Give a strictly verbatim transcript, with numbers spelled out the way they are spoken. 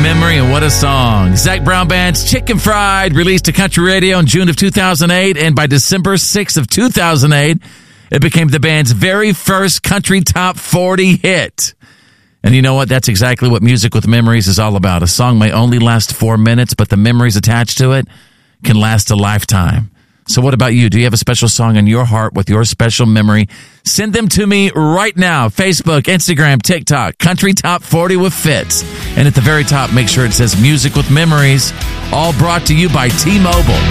Memory, and what a song. Zac Brown Band's Chicken Fried released to country radio in June of two thousand eight, and by December sixth of two thousand eight, it became the band's very first country top forty hit. And you know what? That's exactly what Music with Memories is all about. A song may only last four minutes, but the memories attached to it can last a lifetime. So what about you? Do you have a special song in your heart with your special memory? Send them to me right now. Facebook, Instagram, TikTok, Country Top forty with Fitz. And at the very top, make sure it says Music with Memories, all brought to you by T-Mobile.